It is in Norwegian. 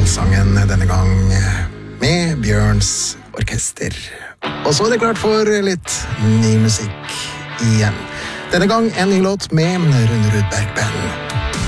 Allsangen denne gang med Bjørns orkester. Og så er det klart for litt ny musikk igjen. Denne gang en ny låt med Rune Rudberg Band.